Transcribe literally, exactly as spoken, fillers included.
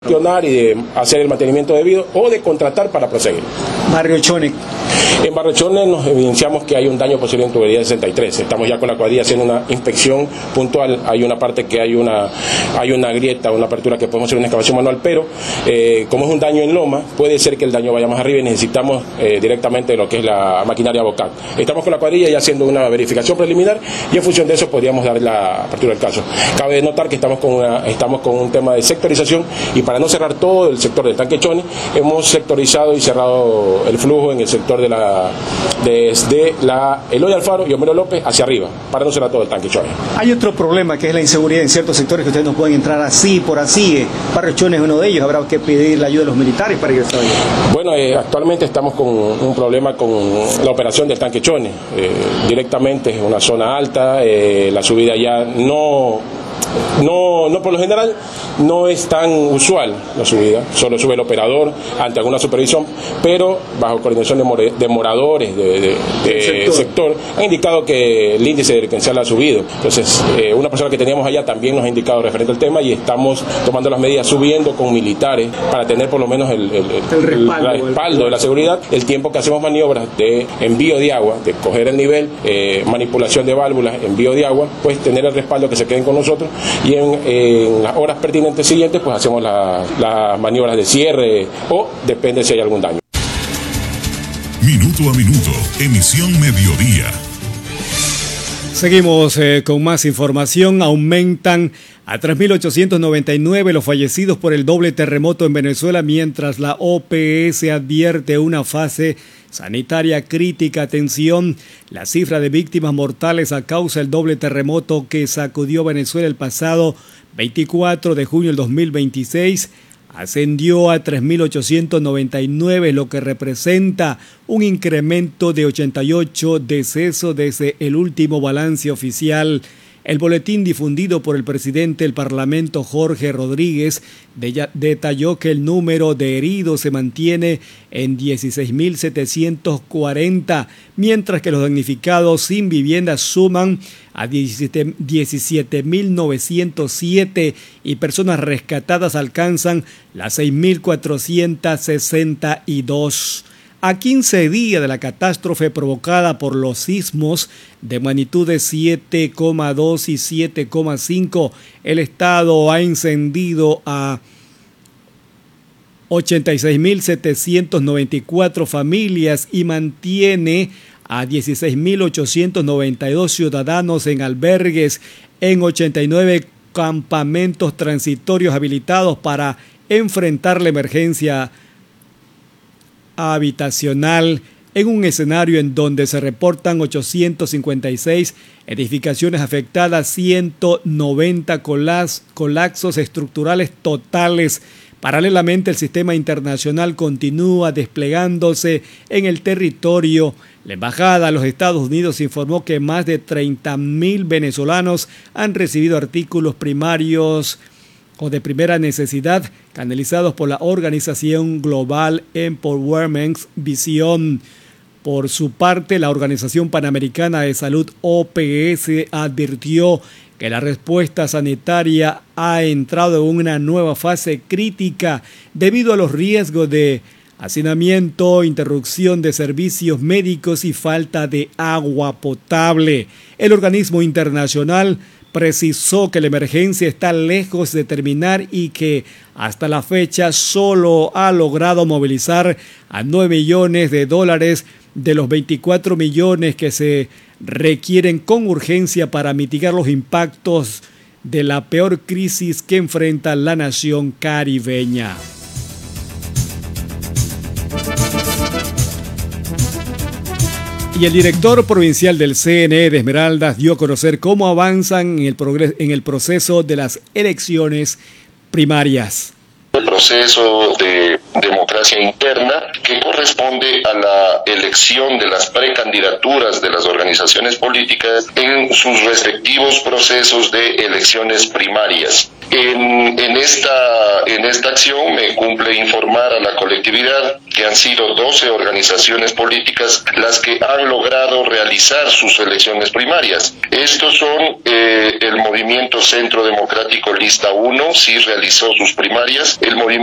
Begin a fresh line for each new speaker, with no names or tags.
gestionar y de hacer el mantenimiento debido o de contratar para proseguir.
Barrio Chone.
En Barrio Chone nos evidenciamos que hay un daño posible en tubería sesenta y tres. Estamos ya con la cuadrilla haciendo una inspección puntual. Hay una parte que hay una hay una grieta, una apertura que podemos hacer una excavación manual, pero eh, como es un daño en loma, puede ser que el daño vaya más arriba y necesitamos eh, directamente lo que es la maquinaria Bocat. Estamos con la cuadrilla ya haciendo una verificación preliminar y en función de eso podríamos dar la apertura del caso. Cabe notar que estamos con, una, estamos con un tema de sectorización y para no cerrar todo el sector del tanque Chone, hemos sectorizado y cerrado el flujo en el sector de la desde la Eloy Alfaro y Homero López hacia arriba, para no cerrar todo el tanque Chone.
Hay otro problema que es la inseguridad en ciertos sectores que ustedes no pueden entrar así, por así. Eh. Barrio Chone es uno de ellos, habrá que pedir la ayuda de los militares para ingresar allá.
Bueno, eh, actualmente estamos con un problema con la operación del tanque Chone. Eh, directamente es una zona alta, eh, la subida ya no... No, no por lo general no es tan usual la subida, solo sube el operador ante alguna supervisión, pero bajo coordinación de, more, de moradores de, de, de sector. sector ha indicado que el índice delincuencial ha subido. Entonces, eh, una persona que teníamos allá también nos ha indicado referente al tema y estamos tomando las medidas, subiendo con militares para tener por lo menos el, el, el, el respaldo, el respaldo de la seguridad, el tiempo que hacemos maniobras de envío de agua, de coger el nivel, eh, manipulación de válvulas, envío de agua, pues tener el respaldo que se queden con nosotros. Y en, en las horas pertinentes siguientes pues hacemos las la maniobras de cierre o depende si hay algún daño.
Minuto a minuto, emisión mediodía.
Seguimos eh, con más información. Aumentan a tres mil ochocientos noventa y nueve los fallecidos por el doble terremoto en Venezuela, mientras la O P S advierte una fase sanitaria crítica. Atención, la cifra de víctimas mortales a causa del doble terremoto que sacudió Venezuela el pasado veinticuatro de junio del dos mil veintiséis ascendió a tres mil ochocientos noventa y nueve, lo que representa un incremento de ochenta y ocho decesos desde el último balance oficial. El boletín difundido por el presidente del Parlamento, Jorge Rodríguez, de, detalló que el número de heridos se mantiene en dieciséis mil setecientos cuarenta, mientras que los damnificados sin vivienda suman a diecisiete mil novecientos siete y personas rescatadas alcanzan las seis mil cuatrocientos sesenta y dos. A quince días de la catástrofe provocada por los sismos de magnitudes siete coma dos y siete coma cinco, el Estado ha encendido a ochenta y seis mil setecientos noventa y cuatro familias y mantiene a dieciséis mil ochocientos noventa y dos ciudadanos en albergues en ochenta y nueve campamentos transitorios habilitados para enfrentar la emergencia habitacional, en un escenario en donde se reportan ochocientos cincuenta y seis edificaciones afectadas, ciento noventa colas, colapsos estructurales totales. Paralelamente, el sistema internacional continúa desplegándose en el territorio. La Embajada de los Estados Unidos informó que más de treinta mil venezolanos han recibido artículos primarios o de primera necesidad canalizados por la Organización Global Empowerment Vision. Por su parte, la Organización Panamericana de Salud, O P S, advirtió que la respuesta sanitaria ha entrado en una nueva fase crítica debido a los riesgos de hacinamiento, interrupción de servicios médicos y falta de agua potable. El organismo internacional precisó que la emergencia está lejos de terminar y que hasta la fecha solo ha logrado movilizar a nueve millones de dólares de los veinticuatro millones que se requieren con urgencia para mitigar los impactos de la peor crisis que enfrenta la nación caribeña. Y el director provincial del C N E de Esmeraldas dio a conocer cómo avanzan en el, progres- en el proceso de las elecciones primarias.
El proceso de democracia interna que corresponde a la elección de las precandidaturas de las organizaciones políticas en sus respectivos procesos de elecciones primarias. En, en, esta, en esta acción me cumple informar a la colectividad que que han sido doce organizaciones políticas las que han logrado realizar sus elecciones primarias. Estos son eh, el Movimiento Centro Democrático Lista uno, sí realizó sus primarias, el movimiento